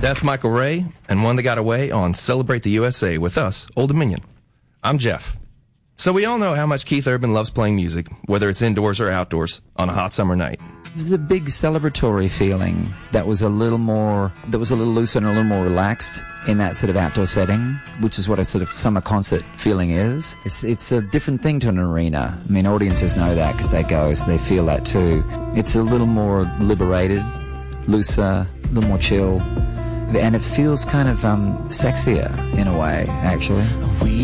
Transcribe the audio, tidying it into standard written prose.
That's Michael Ray, and one that got away on Celebrate the USA with us, Old Dominion. I'm Jeff. So we all know how much Keith Urban loves playing music, whether it's indoors or outdoors, on a hot summer night. It was a big celebratory feeling that was a little looser and a little more relaxed in that sort of outdoor setting, which is what a sort of summer concert feeling is. It's a different thing to an arena. I mean, audiences know that because they go, so they feel that too. It's a little more liberated, looser, a little more chill, and it feels kind of sexier in a way, actually.